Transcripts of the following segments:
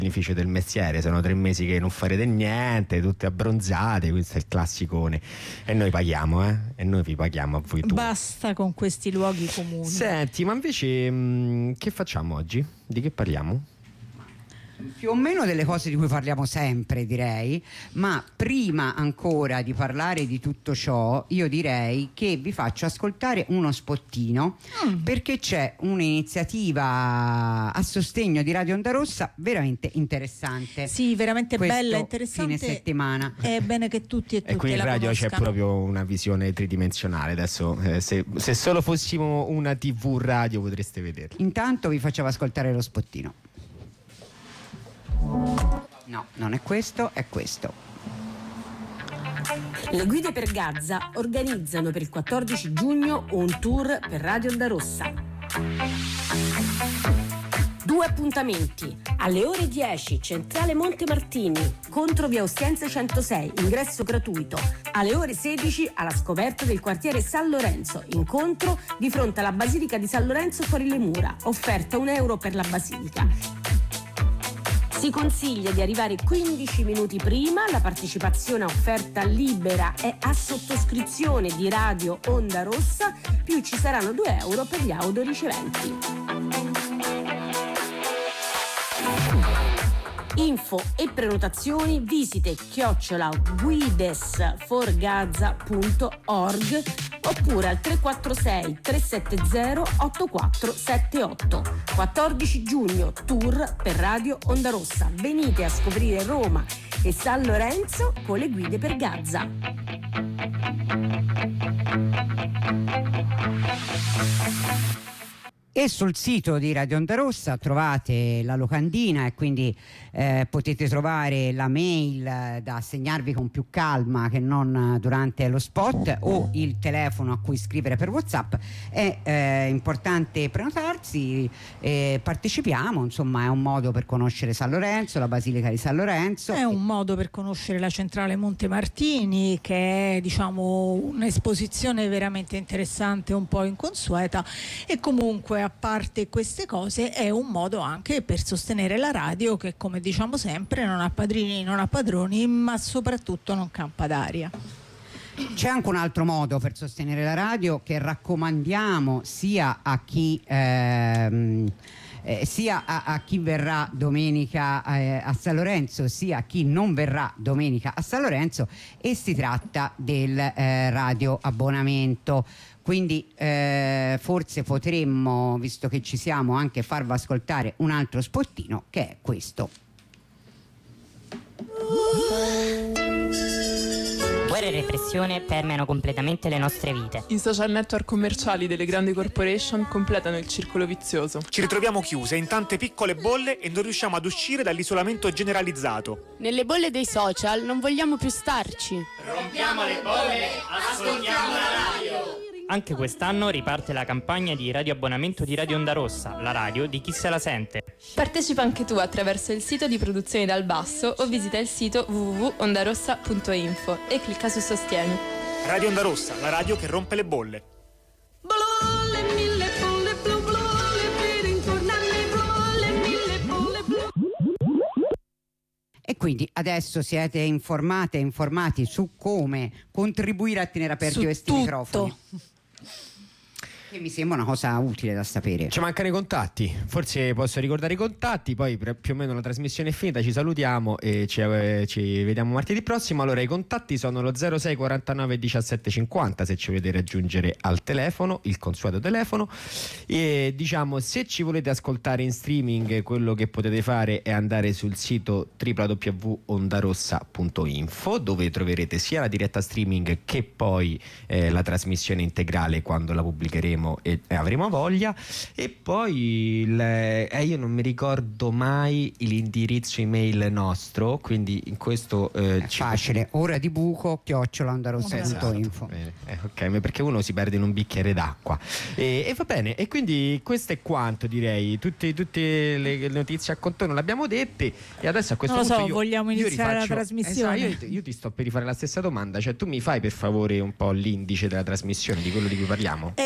beneficio del mestiere, sono 3 mesi che non farete niente, tutte abbronzate, questo è il classicone, e noi paghiamo, e noi vi paghiamo a voi. Basta con questi luoghi comuni. Senti, ma invece che facciamo oggi? Di che parliamo? Più o meno delle cose di cui parliamo sempre, direi, ma prima ancora di parlare di tutto ciò io direi che vi faccio ascoltare uno spottino, perché c'è un'iniziativa a sostegno di Radio Onda Rossa veramente interessante. Sì, veramente bella, interessante. Fine settimana. È bene che tutti e tutte qui in la radio conoscano. c'è proprio una visione tridimensionale. Adesso se solo fossimo una TV radio potreste vederla. Intanto vi facciamo ascoltare lo spottino. No, non è questo, è questo. Le guide per Gaza organizzano per il 14 giugno un tour per Radio Onda Rossa. 2 appuntamenti: alle ore 10 Centrale Monte Martini, contro via Ostiense 106, ingresso gratuito; alle ore 16 alla scoperta del quartiere San Lorenzo, incontro di fronte alla Basilica di San Lorenzo fuori le mura, offerta €1 per la Basilica. Si consiglia di arrivare 15 minuti prima, la partecipazione a offerta libera è a sottoscrizione di Radio Onda Rossa, più ci saranno €2 per gli autoriceventi. Info e prenotazioni visite @guidesforgaza.org oppure al 346 370 8478. 14 giugno, tour per Radio Onda Rossa. Venite a scoprire Roma e San Lorenzo con le guide per Gaza. E sul sito di Radio Onda Rossa trovate la locandina e quindi potete trovare la mail da segnarvi con più calma che non durante lo spot, o il telefono a cui scrivere per WhatsApp. È importante prenotarsi, partecipiamo, insomma è un modo per conoscere San Lorenzo, la Basilica di San Lorenzo. È un modo per conoscere la Centrale Monte Martini, che è, diciamo, un'esposizione veramente interessante, un po' inconsueta, e comunque, a parte queste cose, è un modo anche per sostenere la radio, che, come diciamo sempre, non ha padrini, non ha padroni, ma soprattutto non campa d'aria. C'è anche un altro modo per sostenere la radio che raccomandiamo sia a chi sia a chi verrà domenica a San Lorenzo, sia a chi non verrà domenica a San Lorenzo, e si tratta del radio abbonamento. Quindi forse potremmo, visto che ci siamo, anche farvi ascoltare un altro spottino, che è questo. Guerra e repressione permeano completamente le nostre vite. I social network commerciali delle grandi corporation completano il circolo vizioso. Ci ritroviamo chiuse in tante piccole bolle e non riusciamo ad uscire dall'isolamento generalizzato. Nelle bolle dei social non vogliamo più starci. Rompiamo le bolle, ascoltiamo la radio. Anche quest'anno riparte la campagna di radioabbonamento di Radio Onda Rossa, la radio di chi se la sente. Partecipa anche tu attraverso il sito di Produzioni dal Basso o visita il sito www.ondarossa.info e clicca su Sostieni. Radio Onda Rossa, la radio che rompe le bolle. E quindi adesso siete informate e informati su come contribuire a tenere aperti questi microfoni. Che mi sembra una cosa utile da sapere. Ci mancano i contatti, forse posso ricordare i contatti, poi più o meno la trasmissione è finita, ci salutiamo e ci vediamo martedì prossimo. Allora i contatti sono lo 06 49 17 50 se ci volete raggiungere al telefono, il consueto telefono, e diciamo, se ci volete ascoltare in streaming, quello che potete fare è andare sul sito www.ondarossa.info, dove troverete sia la diretta streaming che poi la trasmissione integrale quando la pubblicheremo e avremo voglia. E poi io non mi ricordo mai l'indirizzo email nostro, quindi in questo facile, ora di buco @ondarossa.info. Ok, perché uno si perde in un bicchiere d'acqua e va bene. E quindi questo è quanto, direi. Tutte le notizie a contorno le abbiamo dette, e adesso a questo non lo punto so, vogliamo iniziare la trasmissione. Io ti sto per rifare la stessa domanda, cioè tu mi fai per favore un po' l'indice della trasmissione, di quello di cui parliamo? L'indice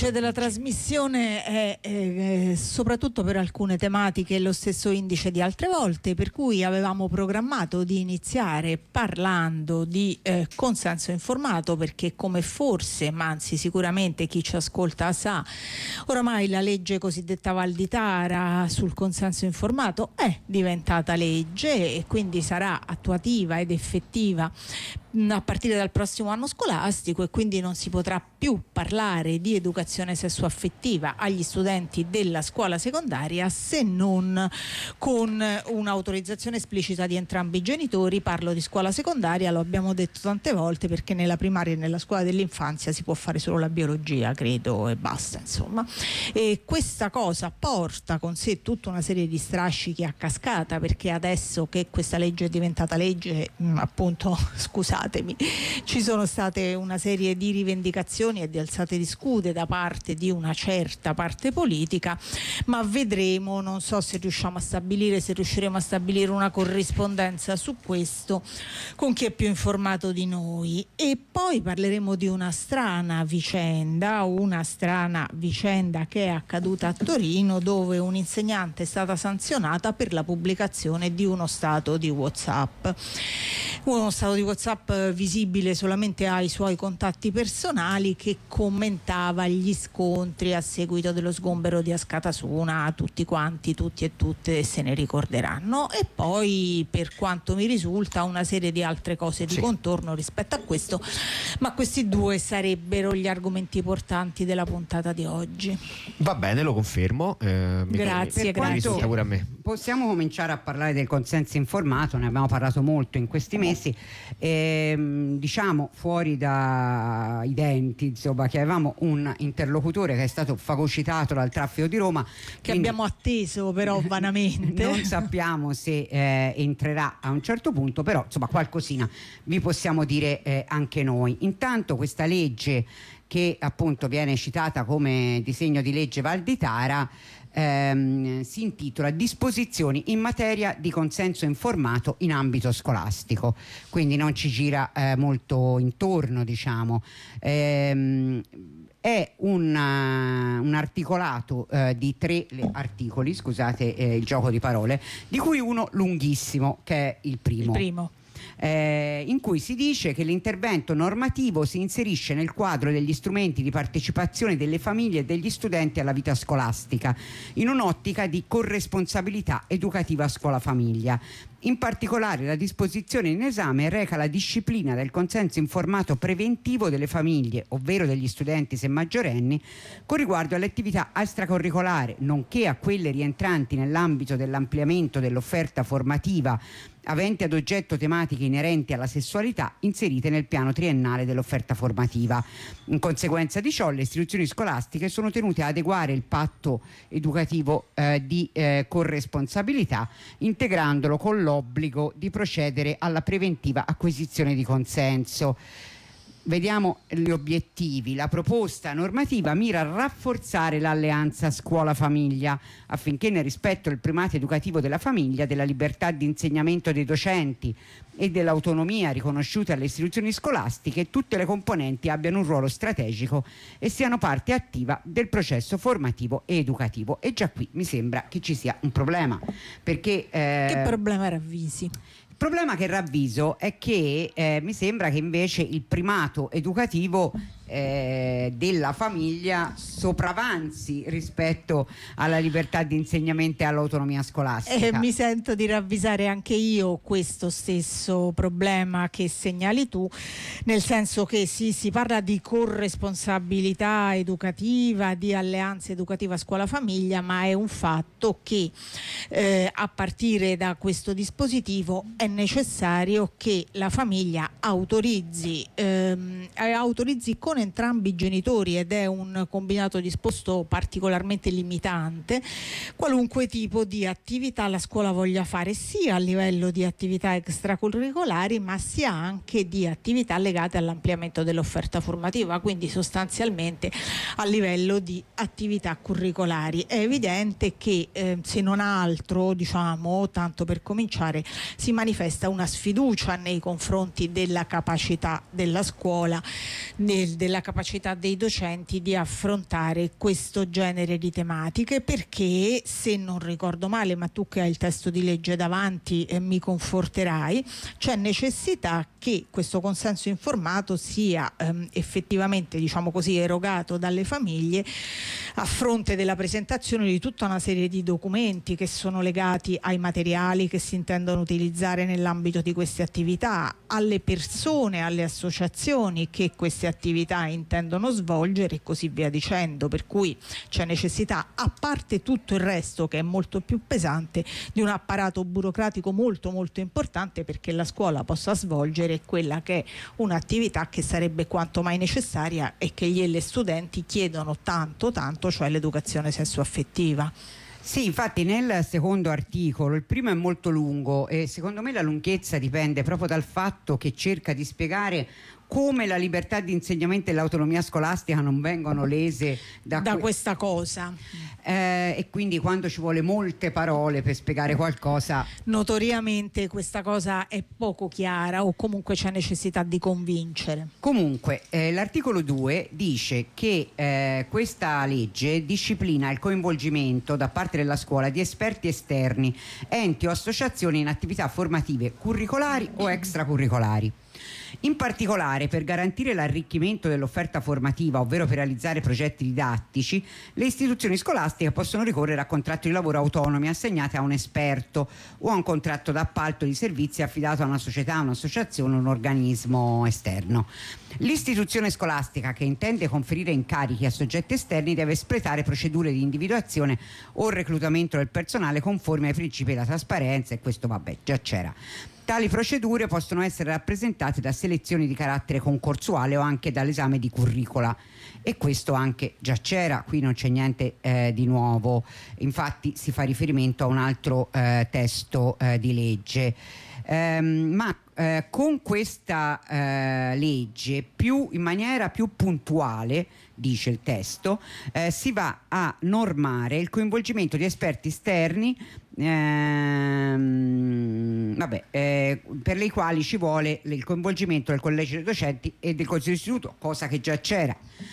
indice della trasmissione è soprattutto per alcune tematiche lo stesso indice di altre volte, per cui avevamo programmato di iniziare parlando di consenso informato, perché come forse, ma anzi sicuramente chi ci ascolta sa, oramai la legge cosiddetta Valditara sul consenso informato è diventata legge e quindi sarà attuativa ed effettiva a partire dal prossimo anno scolastico, e quindi non si potrà più parlare di educazione sessuaffettiva agli studenti della scuola secondaria se non con un'autorizzazione esplicita di entrambi i genitori. Parlo di scuola secondaria, lo abbiamo detto tante volte, perché nella primaria e nella scuola dell'infanzia si può fare solo la biologia, credo, e basta, insomma. E questa cosa porta con sé tutta una serie di strascichi a cascata, perché adesso che questa legge è diventata legge, appunto, scusatemi, ci sono state una serie di rivendicazioni e di alzate di scudi da parte di una certa parte politica, ma vedremo, non so se riusciremo a stabilire una corrispondenza su questo con chi è più informato di noi. E poi parleremo di una strana vicenda che è accaduta a Torino, dove un'insegnante è stata sanzionata per la pubblicazione di uno stato di WhatsApp visibile solamente ai suoi contatti personali, che commentava gli scontri a seguito dello sgombero di Askatasuna. Tutti e tutte se ne ricorderanno. E poi, per quanto mi risulta, una serie di altre cose di contorno rispetto a questo, ma questi due sarebbero gli argomenti portanti della puntata di oggi. Va bene, lo confermo. Grazie. Risulta pure a me. Possiamo cominciare a parlare del consenso informato, ne abbiamo parlato molto in questi mesi, diciamo fuori dai denti, insomma, che avevamo un interlocutore che è stato fagocitato dal traffico di Roma, che abbiamo atteso però vanamente. Non sappiamo se entrerà a un certo punto, però insomma qualcosina vi possiamo dire anche noi. Intanto questa legge, che appunto viene citata come disegno di legge Valditara, si intitola Disposizioni in materia di consenso informato in ambito scolastico, quindi non ci gira molto intorno, diciamo. È un articolato di 3 articoli, scusate il gioco di parole, di cui uno lunghissimo, che è il primo. In cui si dice che l'intervento normativo si inserisce nel quadro degli strumenti di partecipazione delle famiglie e degli studenti alla vita scolastica, in un'ottica di corresponsabilità educativa scuola-famiglia. In particolare, la disposizione in esame reca la disciplina del consenso informato preventivo delle famiglie, ovvero degli studenti se maggiorenni, con riguardo alle attività extracurricolari, nonché a quelle rientranti nell'ambito dell'ampliamento dell'offerta formativa aventi ad oggetto tematiche inerenti alla sessualità inserite nel piano triennale dell'offerta formativa. In conseguenza di ciò, le istituzioni scolastiche sono tenute ad adeguare il patto educativo di corresponsabilità, integrandolo con l'obbligo di procedere alla preventiva acquisizione di consenso. Vediamo gli obiettivi. La proposta normativa mira a rafforzare l'alleanza scuola-famiglia affinché, nel rispetto del primato educativo della famiglia, della libertà di insegnamento dei docenti e dell'autonomia riconosciute alle istituzioni scolastiche, tutte le componenti abbiano un ruolo strategico e siano parte attiva del processo formativo e educativo. E già qui mi sembra che ci sia un problema, perché che problema ravvisi? Il problema che ravviso è che mi sembra che invece il primato educativo della famiglia sopravanzi rispetto alla libertà di insegnamento e all'autonomia scolastica. Mi sento di ravvisare anche io questo stesso problema che segnali tu, nel senso che si parla di corresponsabilità educativa, di alleanza educativa scuola-famiglia, ma è un fatto che a partire da questo dispositivo è necessario che la famiglia autorizzi con entrambi i genitori, ed è un combinato disposto particolarmente limitante, qualunque tipo di attività la scuola voglia fare, sia a livello di attività extracurricolari ma sia anche di attività legate all'ampliamento dell'offerta formativa, quindi sostanzialmente a livello di attività curricolari. È evidente che se non altro, diciamo, tanto per cominciare, si manifesta una sfiducia nei confronti della capacità della scuola, della della capacità dei docenti di affrontare questo genere di tematiche, perché, se non ricordo male, ma tu che hai il testo di legge davanti mi conforterai, c'è necessità che questo consenso informato sia effettivamente, diciamo così, erogato dalle famiglie a fronte della presentazione di tutta una serie di documenti che sono legati ai materiali che si intendono utilizzare nell'ambito di queste attività, alle persone, alle associazioni che queste attività intendono svolgere e così via dicendo, per cui c'è necessità, a parte tutto il resto che è molto più pesante, di un apparato burocratico molto molto importante perché la scuola possa svolgere quella che è un'attività che sarebbe quanto mai necessaria e che gli e le studenti chiedono tanto, cioè l'educazione sessuaffettiva. Sì, infatti nel secondo articolo, il primo è molto lungo e secondo me la lunghezza dipende proprio dal fatto che cerca di spiegare come la libertà di insegnamento e l'autonomia scolastica non vengono lese da questa cosa. E quindi quando ci vuole molte parole per spiegare qualcosa, notoriamente questa cosa è poco chiara o comunque c'è necessità di convincere. Comunque l'articolo 2 dice che questa legge disciplina il coinvolgimento da parte della scuola di esperti esterni, enti o associazioni in attività formative curricolari o extracurricolari. In particolare, per garantire l'arricchimento dell'offerta formativa, ovvero per realizzare progetti didattici, le istituzioni scolastiche possono ricorrere a contratti di lavoro autonomi assegnati a un esperto o a un contratto d'appalto di servizi affidato a una società, un'associazione o un organismo esterno. L'istituzione scolastica che intende conferire incarichi a soggetti esterni deve espletare procedure di individuazione o reclutamento del personale conformi ai principi della trasparenza, e questo già c'era. Tali procedure possono essere rappresentate da selezioni di carattere concorsuale o anche dall'esame di curricula, e questo anche già c'era, qui non c'è niente di nuovo, infatti si fa riferimento a un altro testo di legge. Con questa legge in maniera più puntuale, dice il testo, si va a normare il coinvolgimento di esperti esterni per le quali ci vuole il coinvolgimento del collegio dei docenti e del consiglio d'istituto, cosa che già c'era.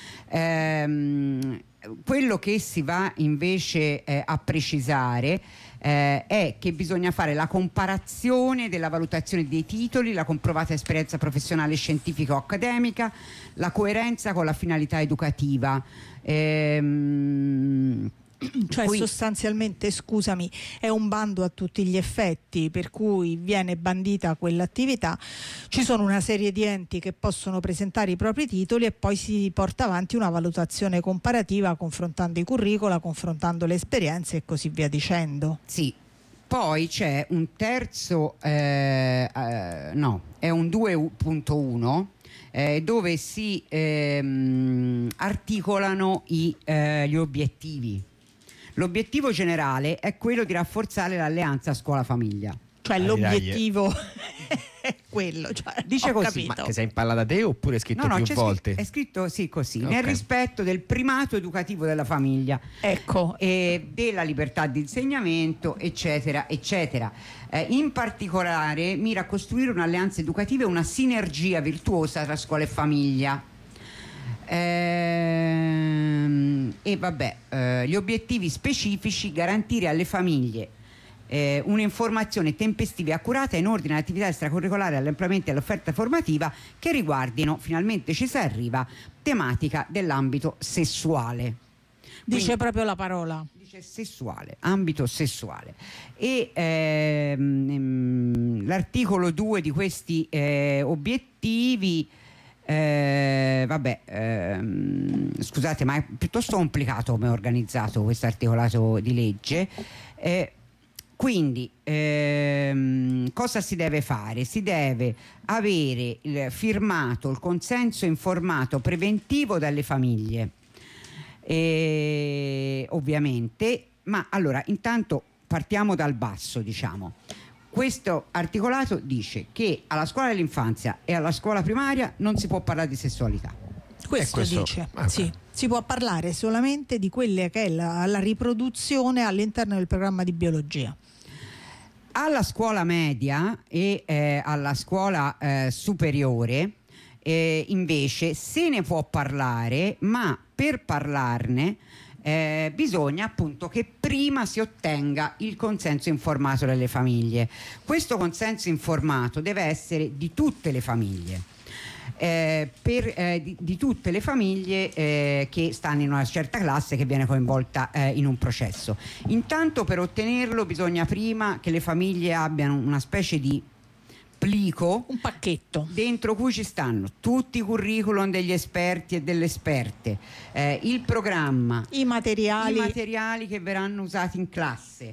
Quello che si va invece a precisare è che bisogna fare la comparazione della valutazione dei titoli, la comprovata esperienza professionale, scientifica o accademica, la coerenza con la finalità educativa. Cioè sostanzialmente, scusami, è un bando a tutti gli effetti, per cui viene bandita quell'attività, ci sono una serie di enti che possono presentare i propri titoli e poi si porta avanti una valutazione comparativa confrontando i curricula, confrontando le esperienze e così via dicendo. Sì. Poi c'è un terzo, è un 2.1 dove si articolano gli obiettivi. L'obiettivo generale è quello di rafforzare l'alleanza scuola-famiglia. Cioè l'obiettivo è quello, cioè, dice così. Capito. Ma che sei impallata te oppure è scritto più volte? È scritto sì così, Okay. nel rispetto del primato educativo della famiglia, ecco, e della libertà di insegnamento, eccetera, eccetera. In particolare mira a costruire un'alleanza educativa e una sinergia virtuosa tra scuola e famiglia. Gli obiettivi specifici: garantire alle famiglie un'informazione tempestiva e accurata in ordine all'attività extracurricolare, all'ampliamento e all'offerta formativa che riguardino, finalmente ci si arriva, tematica dell'ambito sessuale. Dice proprio la parola. Dice sessuale, ambito sessuale. E l'articolo 2 di questi obiettivi, scusate, ma è piuttosto complicato come è organizzato questo articolato di legge. Quindi cosa si deve fare? Si deve avere firmato il consenso informato preventivo dalle famiglie, ovviamente, ma allora intanto partiamo dal basso, diciamo. Questo articolato dice che alla scuola dell'infanzia e alla scuola primaria non si può parlare di sessualità. Questo dice, sì. Si può parlare solamente di quelle che è la riproduzione all'interno del programma di biologia. Alla scuola media e alla scuola superiore invece se ne può parlare, ma per parlarne bisogna appunto che prima si ottenga il consenso informato delle famiglie. Questo consenso informato deve essere di tutte le famiglie. Di tutte le famiglie che stanno in una certa classe, che viene coinvolta in un processo. Intanto, per ottenerlo bisogna prima che le famiglie abbiano una specie di plico, un pacchetto dentro cui ci stanno tutti i curriculum degli esperti e delle esperte, il programma, i materiali che verranno usati in classe,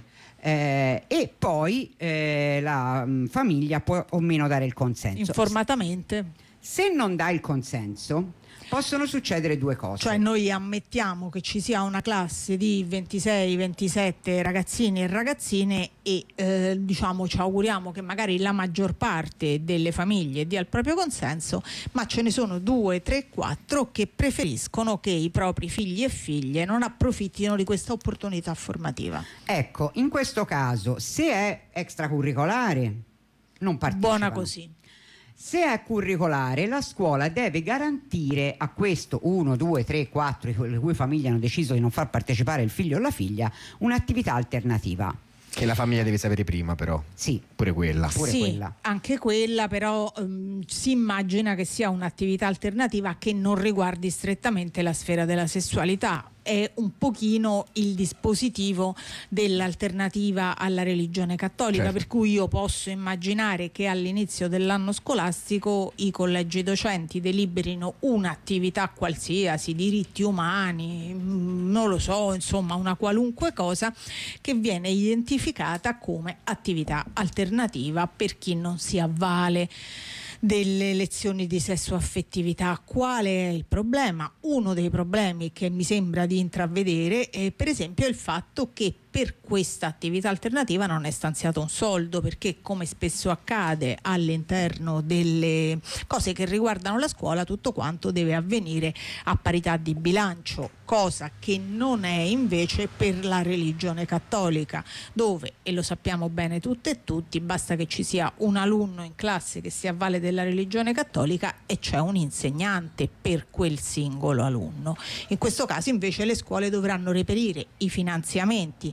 e poi la famiglia può o meno dare il consenso informatamente. Se non dà il consenso, possono succedere due cose. Cioè, noi ammettiamo che ci sia una classe di 26-27 ragazzini e ragazzine e diciamo ci auguriamo che magari la maggior parte delle famiglie dia il proprio consenso, ma ce ne sono 2, 3, 4 che preferiscono che i propri figli e figlie non approfittino di questa opportunità formativa. Ecco, in questo caso, se è extracurricolare, non partecipano. Buona così. Se è curricolare, la scuola deve garantire a questo 1, 2, 3, 4, le cui famiglie hanno deciso di non far partecipare il figlio o la figlia, un'attività alternativa. Che la famiglia deve sapere prima, però. Sì. Pure quella. Anche quella, però si immagina che sia un'attività alternativa che non riguardi strettamente la sfera della sessualità. È un pochino il dispositivo dell'alternativa alla religione cattolica, certo. Per cui io posso immaginare che all'inizio dell'anno scolastico i collegi docenti deliberino un'attività qualsiasi, diritti umani, non lo so, insomma una qualunque cosa che viene identificata come attività alternativa per chi non si avvale delle lezioni di sessuaffettività. Qual è il problema? Uno dei problemi che mi sembra di intravedere è per esempio il fatto che per questa attività alternativa non è stanziato un soldo, perché come spesso accade all'interno delle cose che riguardano la scuola, tutto quanto deve avvenire a parità di bilancio, cosa che non è invece per la religione cattolica, dove, e lo sappiamo bene tutte e tutti, basta che ci sia un alunno in classe che si avvale della religione cattolica e c'è un insegnante per quel singolo alunno. In questo caso invece le scuole dovranno reperire i finanziamenti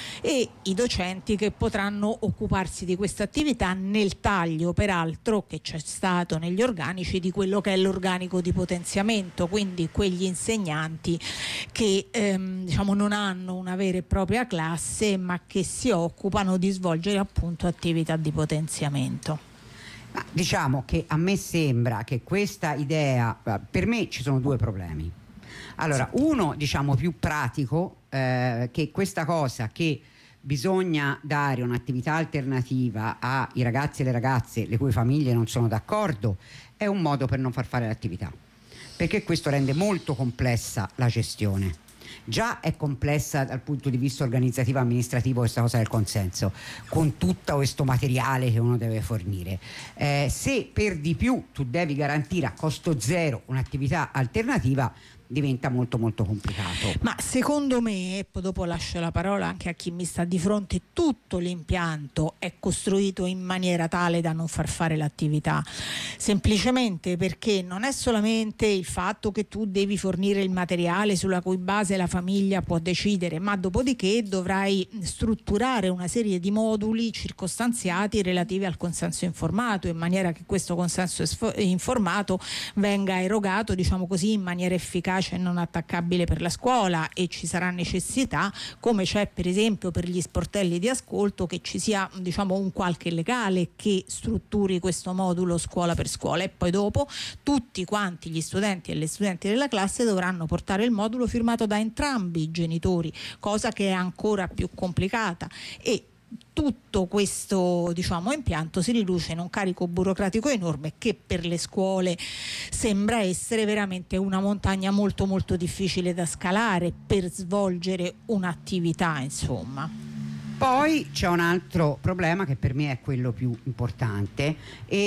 e i docenti che potranno occuparsi di questa attività, nel taglio peraltro che c'è stato negli organici di quello che è l'organico di potenziamento, quindi quegli insegnanti che diciamo non hanno una vera e propria classe ma che si occupano di svolgere appunto attività di potenziamento. Ma diciamo che a me sembra che questa idea, per me ci sono due problemi. Allora, uno diciamo più pratico, che questa cosa che bisogna dare un'attività alternativa ai ragazzi e le ragazze le cui famiglie non sono d'accordo è un modo per non far fare l'attività, perché questo rende molto complessa la gestione. Già è complessa dal punto di vista organizzativo e amministrativo questa cosa del consenso, con tutto questo materiale che uno deve fornire. Se per di più tu devi garantire a costo zero un'attività alternativa, diventa molto molto complicato. Ma secondo me, e poi dopo lascio la parola anche a chi mi sta di fronte, tutto l'impianto è costruito in maniera tale da non far fare l'attività, semplicemente perché non è solamente il fatto che tu devi fornire il materiale sulla cui base la famiglia può decidere, ma dopodiché dovrai strutturare una serie di moduli circostanziati relativi al consenso informato, in maniera che questo consenso informato venga erogato, diciamo così, in maniera efficace e non attaccabile per la scuola, e ci sarà necessità, come c'è per esempio per gli sportelli di ascolto, che ci sia diciamo un qualche legale che strutturi questo modulo scuola per scuola, e poi dopo tutti quanti gli studenti e le studenti della classe dovranno portare il modulo firmato da entrambi i genitori, cosa che è ancora più complicata, e tutto questo diciamo impianto si riduce in un carico burocratico enorme che per le scuole sembra essere veramente una montagna molto molto difficile da scalare per svolgere un'attività, insomma. Poi c'è un altro problema che per me è quello più importante,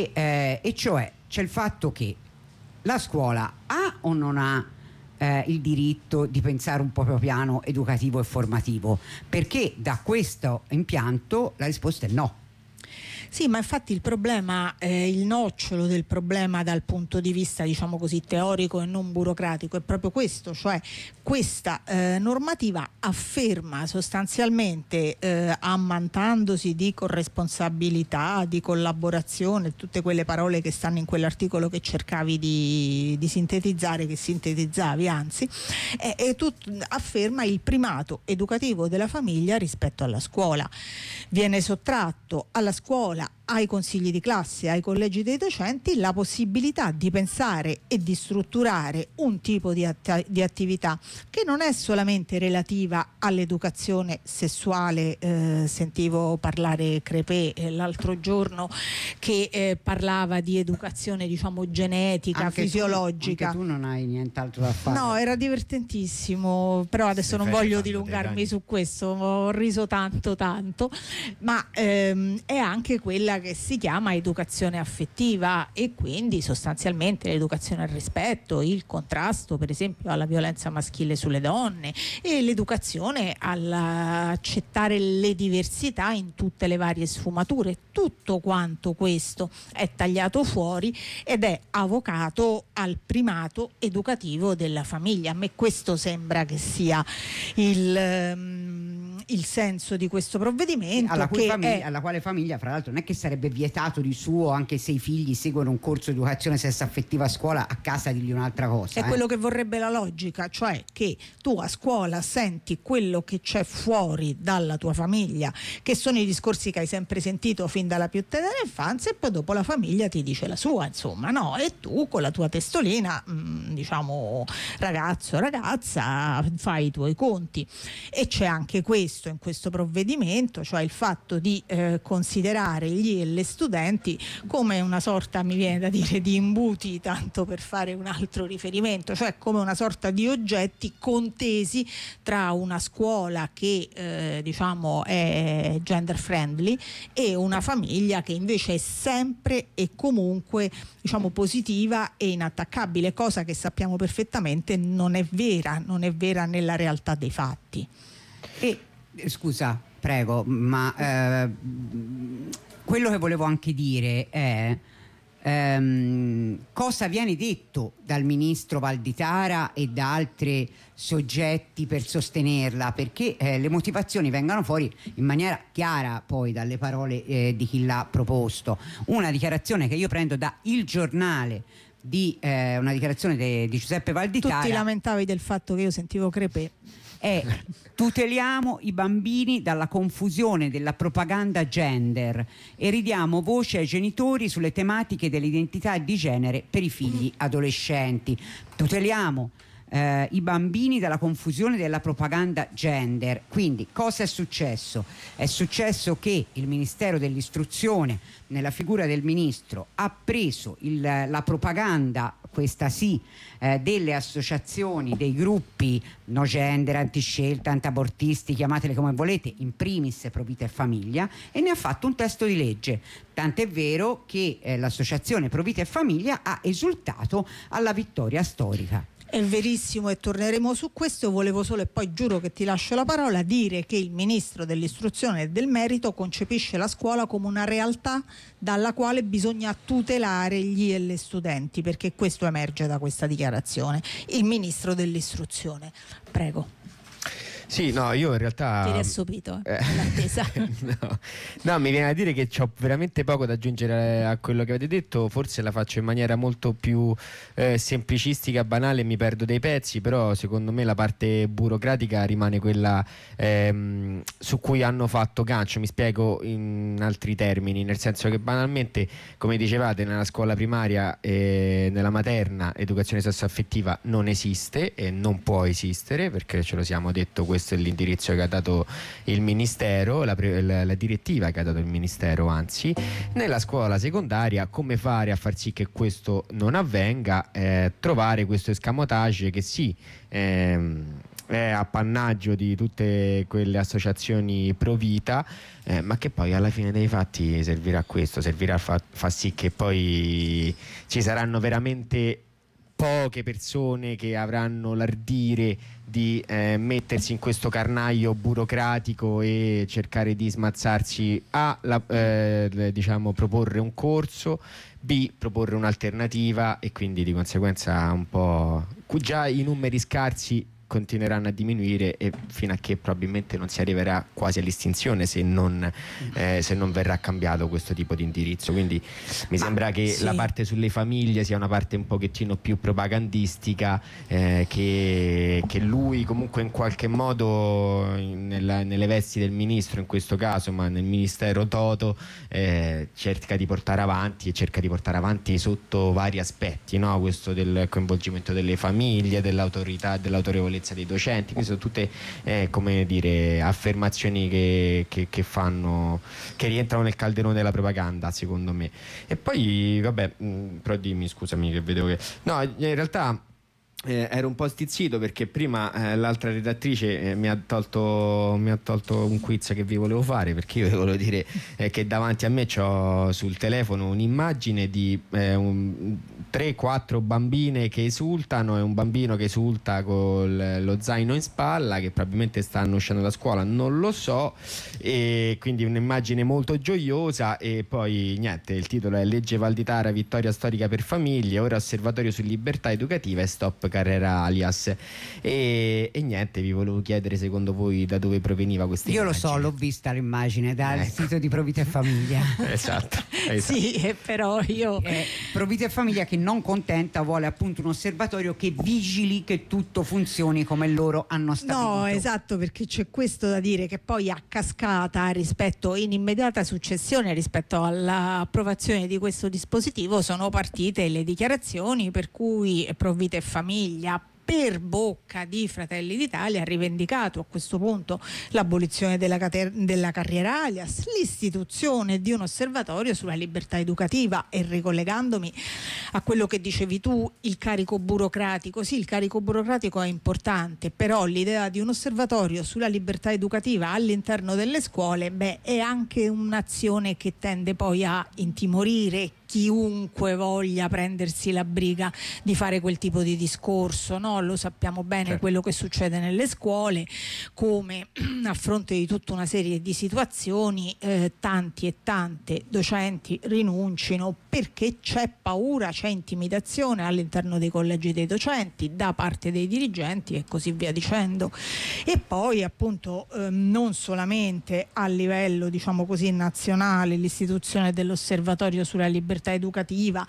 e cioè c'è il fatto che la scuola ha o non ha il diritto di pensare un proprio piano educativo e formativo, perché da questo impianto la risposta è no. Sì, ma infatti il problema, il nocciolo del problema dal punto di vista, diciamo così, teorico e non burocratico è proprio questo, cioè questa normativa afferma sostanzialmente, ammantandosi di corresponsabilità, di collaborazione, tutte quelle parole che stanno in quell'articolo che cercavi di sintetizzare, che sintetizzavi anzi, afferma il primato educativo della famiglia rispetto alla scuola. Viene sottratto alla scuola, ai consigli di classe, ai collegi dei docenti, la possibilità di pensare e di strutturare un tipo di attività che non è solamente relativa all'educazione sessuale. Sentivo parlare Crepè l'altro giorno che parlava di educazione, diciamo, genetica, anche fisiologica. Anche tu non hai nient'altro da fare. No, era divertentissimo, però adesso non voglio dilungarmi su questo, ho riso tanto, ma è anche quella che si chiama educazione affettiva, e quindi sostanzialmente l'educazione al rispetto, il contrasto per esempio alla violenza maschile sulle donne e l'educazione all'accettare le diversità in tutte le varie sfumature. Tutto quanto questo è tagliato fuori ed è avocato al primato educativo della famiglia. A me questo sembra che sia il senso di questo provvedimento, alla quale famiglia fra l'altro non è che sarebbe vietato di suo, anche se i figli seguono un corso di educazione sessuaffettiva a scuola, a casa digli un'altra cosa. È quello che vorrebbe la logica, cioè che tu a scuola senti quello che c'è fuori dalla tua famiglia, che sono i discorsi che hai sempre sentito fin dalla più tenera infanzia, e poi dopo la famiglia ti dice la sua, insomma, no? E tu con la tua testolina, diciamo ragazzo, ragazza, fai i tuoi conti. E c'è anche questo in questo provvedimento, cioè il fatto di considerare gli e le studenti come una sorta, mi viene da dire, di imbuti, tanto per fare un altro riferimento, cioè come una sorta di oggetti contesi tra una scuola che diciamo è gender friendly e una famiglia che invece è sempre e comunque, diciamo, positiva e inattaccabile, cosa che sappiamo perfettamente non è vera nella realtà dei fatti. E scusa, prego, ma quello che volevo anche dire è cosa viene detto dal ministro Valditara e da altri soggetti per sostenerla, perché le motivazioni vengano fuori in maniera chiara poi dalle parole di chi l'ha proposto. Una dichiarazione che io prendo da Il Giornale, una dichiarazione di Giuseppe Valditara. Tu ti lamentavi del fatto che io sentivo Crepè. Tuteliamo i bambini dalla confusione della propaganda gender e ridiamo voce ai genitori sulle tematiche dell'identità di genere per i figli adolescenti. Tuteliamo i bambini dalla confusione della propaganda gender. Quindi cosa è successo? È successo che il Ministero dell'Istruzione, nella figura del ministro, ha preso la propaganda, questa sì, delle associazioni, dei gruppi no gender, antiscelta, antiabortisti, chiamatele come volete, in primis Pro Vita e Famiglia, e ne ha fatto un testo di legge. Tant'è vero che l'associazione Pro Vita e Famiglia ha esultato alla vittoria storica. È verissimo, e torneremo su questo. Volevo solo, e poi giuro che ti lascio la parola, dire che il ministro dell'istruzione e del merito concepisce la scuola come una realtà dalla quale bisogna tutelare gli e le studenti, perché questo emerge da questa dichiarazione. Il ministro dell'istruzione, prego. Sì, no, io in realtà... Ti eri assopito l'attesa. No, mi viene a dire che ho veramente poco da aggiungere a quello che avete detto. Forse la faccio in maniera molto più semplicistica, banale, mi perdo dei pezzi, però secondo me la parte burocratica rimane quella su cui hanno fatto gancio. Mi spiego in altri termini, nel senso che banalmente, come dicevate, nella scuola primaria e nella materna educazione sessuaffettiva non esiste e non può esistere, perché ce lo siamo detto. Questo è l'indirizzo che ha dato il Ministero, la direttiva che ha dato il Ministero, anzi. Nella scuola secondaria come fare a far sì che questo non avvenga? Trovare questo escamotage che sì, è appannaggio di tutte quelle associazioni pro vita, ma che poi alla fine dei fatti servirà a questo, servirà a far sì che poi ci saranno veramente poche persone che avranno l'ardire di mettersi in questo carnaio burocratico e cercare di smazzarsi diciamo proporre un corso, B proporre un'alternativa, e quindi di conseguenza un po' già i numeri scarsi continueranno a diminuire, e fino a che probabilmente non si arriverà quasi all'estinzione se non verrà cambiato questo tipo di indirizzo. Quindi mi sembra che la parte sulle famiglie sia una parte un pochettino più propagandistica, che lui comunque in qualche modo nelle vesti del ministro in questo caso, ma nel ministero toto, cerca di portare avanti sotto vari aspetti, no? Questo del coinvolgimento delle famiglie, dell'autorità, dell'autorevolezza dei docenti. Queste sono tutte come dire affermazioni che rientrano nel calderone della propaganda, secondo me. E poi vabbè, però dimmi, scusami che vedevo che no, in realtà ero un po' stizzito perché prima l'altra redattrice mi ha tolto un quiz che vi volevo fare, perché io volevo dire che davanti a me c'ho sul telefono un'immagine di 3-4 bambine che esultano e un bambino che esulta con lo zaino in spalla, che probabilmente stanno uscendo da scuola, non lo so, e quindi un'immagine molto gioiosa. E poi niente, il titolo è Legge Valditara, vittoria storica per famiglie, ora osservatorio su libertà educativa e stop carrera alias. E niente, vi volevo chiedere secondo voi da dove proveniva questa immagine. Io lo so, l'ho vista l'immagine dal sito di Provita e Famiglia. Esatto. Sì, però io Provita e Famiglia, che non contenta, vuole appunto un osservatorio che vigili che tutto funzioni come loro hanno stabilito. No, esatto, perché c'è questo da dire, che poi a cascata, in immediata successione rispetto all'approvazione di questo dispositivo, sono partite le dichiarazioni per cui Provita e Famiglia, per bocca di Fratelli d'Italia, ha rivendicato a questo punto l'abolizione della carriera alias, l'istituzione di un osservatorio sulla libertà educativa. E ricollegandomi a quello che dicevi tu, il carico burocratico, sì, il carico burocratico è importante, però l'idea di un osservatorio sulla libertà educativa all'interno delle scuole, è anche un'azione che tende poi a intimorire chiunque voglia prendersi la briga di fare quel tipo di discorso, no? Lo sappiamo bene, certo, quello che succede nelle scuole, come a fronte di tutta una serie di situazioni tanti e tante docenti rinuncino perché c'è paura, c'è intimidazione all'interno dei collegi dei docenti da parte dei dirigenti e così via dicendo. E poi appunto non solamente a livello, diciamo così, nazionale, l'istituzione dell'osservatorio sulla libertà educativa,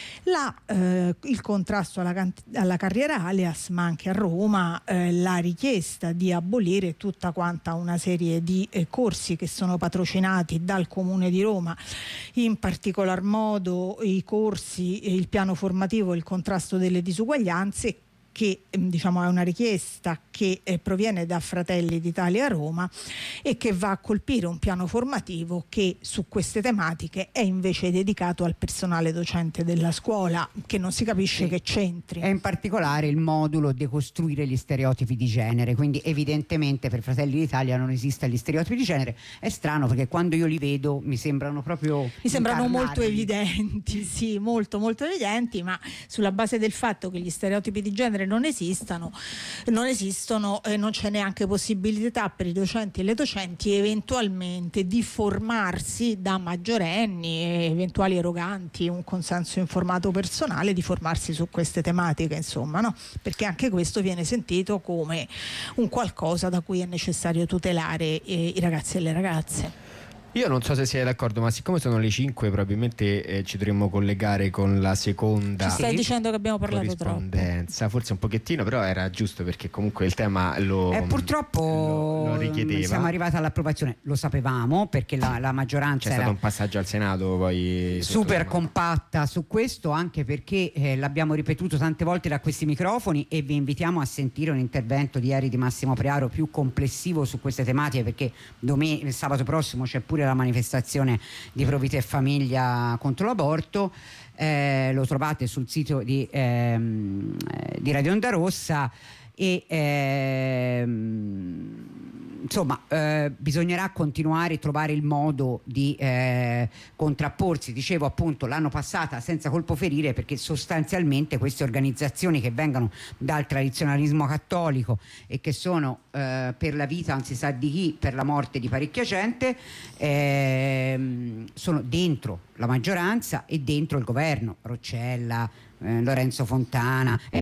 il contrasto alla carriera alias, ma anche a Roma la richiesta di abolire tutta quanta una serie di corsi che sono patrocinati dal Comune di Roma, in particolar modo i corsi, il piano formativo, il contrasto delle disuguaglianze, che diciamo è una richiesta che proviene da Fratelli d'Italia a Roma e che va a colpire un piano formativo che su queste tematiche è invece dedicato al personale docente della scuola, che non si capisce che c'entri. E in particolare il modulo decostruire gli stereotipi di genere, quindi evidentemente per Fratelli d'Italia non esiste gli stereotipi di genere. È strano perché quando io li vedo mi sembrano proprio molto evidenti, sì, molto molto evidenti, ma sulla base del fatto che gli stereotipi di genere non esistono e non c'è neanche possibilità per i docenti e le docenti eventualmente di formarsi da maggiorenni e eventuali eroganti un consenso informato personale, di formarsi su queste tematiche, insomma, no? Perché anche questo viene sentito come un qualcosa da cui è necessario tutelare i ragazzi e le ragazze. Io non so se siete d'accordo, ma siccome sono le 5 probabilmente ci dovremmo collegare con la seconda. Ci stai dicendo che abbiamo parlato troppo? Forse un pochettino, però era giusto perché comunque il tema purtroppo lo richiedeva. Siamo arrivati all'approvazione, lo sapevamo perché la maggioranza c'è stato un passaggio al Senato poi super compatta su questo, anche perché l'abbiamo ripetuto tante volte da questi microfoni, e vi invitiamo a sentire un intervento di ieri di Massimo Prearo più complessivo su queste tematiche, perché sabato prossimo c'è pure la manifestazione di Provita e Famiglia contro l'aborto. Lo trovate sul sito di Radio Onda Rossa, e insomma bisognerà continuare a trovare il modo di contrapporsi. Dicevo appunto l'anno passata senza colpo ferire, perché sostanzialmente queste organizzazioni che vengono dal tradizionalismo cattolico e che sono per la vita non si sa di chi, per la morte di parecchia gente, sono dentro la maggioranza e dentro il governo, Roccella, Lorenzo Fontana,